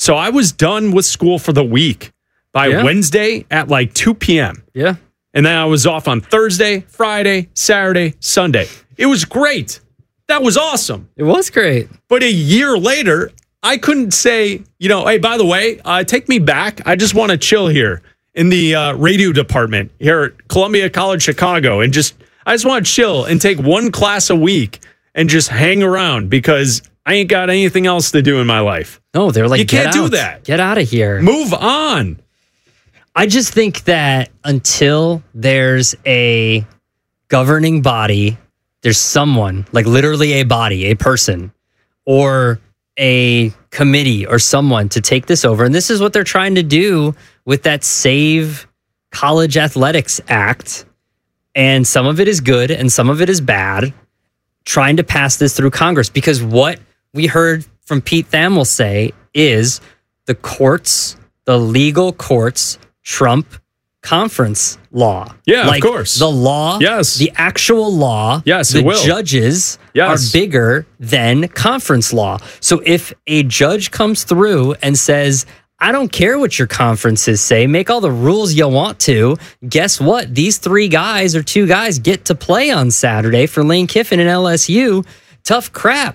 So I was done with school for the week by Wednesday at like 2 p.m. Yeah. And then I was off on Thursday, Friday, Saturday, Sunday. It was great. That was awesome. It was great. But a year later, I couldn't say, hey, by the way, take me back. I just want to chill here in the radio department here at Columbia College Chicago. And I just want to chill and take one class a week and just hang around because I ain't got anything else to do in my life. No, they're like, you can't do that. Get out of here. Move on. I just think that until there's a governing body, there's someone, like literally a body, a person, or a committee or someone to take this over. And this is what they're trying to do with that Save College Athletics Act. And some of it is good and some of it is bad, trying to pass this through Congress. Because what we heard from Pete Thamel say is the courts, the legal courts, trump conference law. Yeah, like, of course. The law, yes. The actual law, yes, the it will. Judges are bigger than conference law. So if a judge comes through and says, I don't care what your conferences say, make all the rules you want to, guess what? These two guys get to play on Saturday for Lane Kiffin and LSU. Tough crap,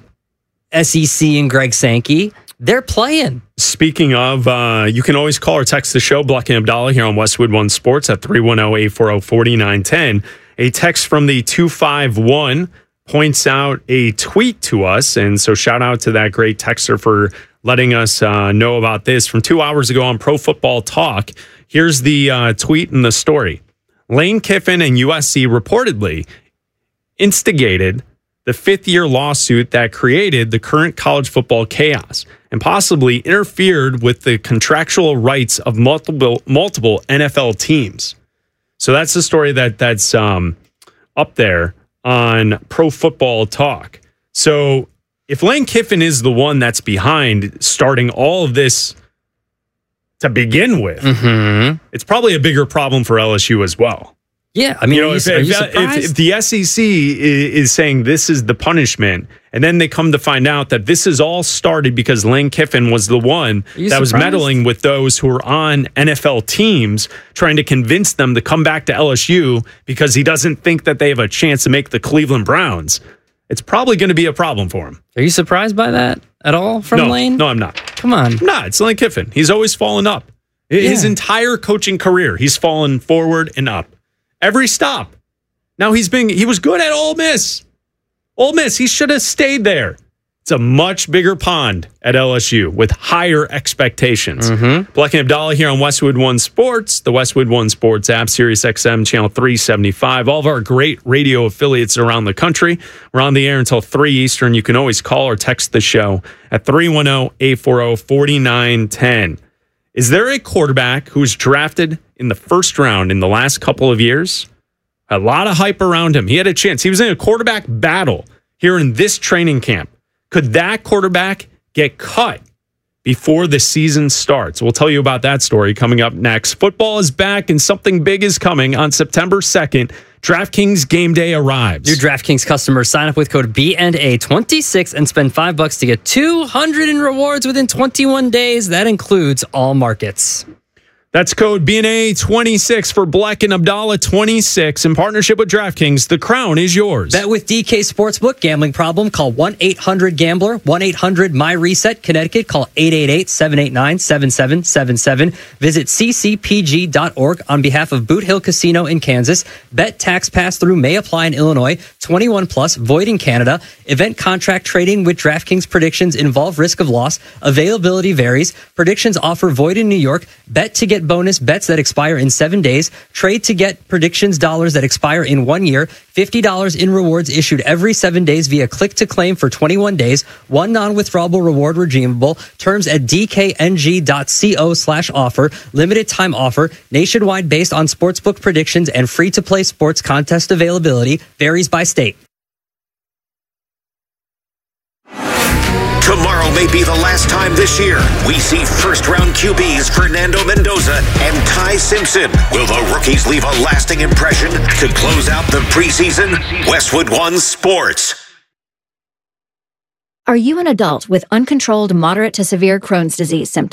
SEC and Greg Sankey. They're playing. Speaking of, you can always call or text the show, Bleck and Abdallah, here on Westwood One Sports at 310-840-4910. A text from the 251 points out a tweet to us. And so shout out to that great texter for letting us know about this from 2 hours ago on Pro Football Talk. Here's the tweet and the story. Lane Kiffin and USC reportedly instigated the fifth-year lawsuit that created the current college football chaos and possibly interfered with the contractual rights of multiple NFL teams. So that's the story that's up there on Pro Football Talk. So if Lane Kiffin is the one that's behind starting all of this to begin with, it's probably a bigger problem for LSU as well. Yeah, I mean, if the SEC is saying this is the punishment, and then they come to find out that this is all started because Lane Kiffin was the one that was meddling with those who are on NFL teams, trying to convince them to come back to LSU because he doesn't think that they have a chance to make the Cleveland Browns, it's probably going to be a problem for him. Are you surprised by that at all from Lane? No, I'm not. Come on. No, it's Lane Kiffin. He's always fallen up. His entire coaching career, he's fallen forward and up. Every stop. Now he was good at Ole Miss. Ole Miss, he should have stayed there. It's a much bigger pond at LSU with higher expectations. Bleck and Abdallah here on Westwood One Sports, the Westwood One Sports app, Sirius XM, channel 375. All of our great radio affiliates around the country. We're on the air until 3 Eastern. You can always call or text the show at 310-840-4910. Is there a quarterback who's drafted in the first round in the last couple of years? A lot of hype around him. He had a chance. He was in a quarterback battle here in this training camp. Could that quarterback get cut before the season starts? We'll tell you about that story coming up next. Football is back and something big is coming on September 2nd. DraftKings Game Day arrives. New DraftKings customers sign up with code BNA26 and spend $5 to get $200 in rewards within 21 days. That includes all markets. That's code BNA26 for Bleck and Abdallah 26 in partnership with DraftKings. The crown is yours. Bet with DK Sportsbook. Gambling problem? Call 1-800-GAMBLER. 1-800-MY-RESET. Connecticut. Call 888-789-7777. Visit ccpg.org on behalf of Boot Hill Casino in Kansas. Bet tax pass-through may apply in Illinois. 21 plus. Void in Canada. Event contract trading with DraftKings predictions involve risk of loss. Availability varies. Predictions offer void in New York. Bet to get bonus bets that expire in 7 days. Trade to get predictions dollars that expire in 1 year. $50 in rewards issued every 7 days via click to claim for 21 days. One non-withdrawable reward redeemable. Terms at dkng.co/offer. Limited time offer. Nationwide based on sportsbook predictions and free to play sports contest availability. Varies by state. Tomorrow may be the last time this year we see first-round QBs Fernando Mendoza and Ty Simpson. Will the rookies leave a lasting impression to close out the preseason? Westwood One Sports. Are you an adult with uncontrolled moderate to severe Crohn's disease symptoms?